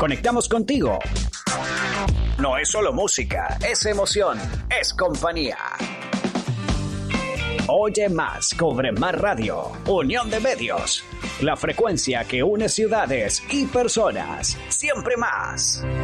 Conectamos contigo. No es solo música, es emoción, es compañía. Oye más, Cobre Más Radio, Unión de Medios. La frecuencia que une ciudades y personas. Siempre más.